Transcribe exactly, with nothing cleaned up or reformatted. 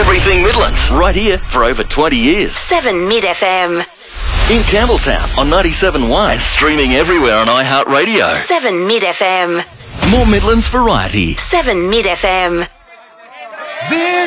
Everything Midlands, right here for over twenty years. seven Mid F M. In Campbelltown on ninety-seven point one and streaming everywhere on iHeartRadio. seven Mid F M. More Midlands variety. seven Mid F M. This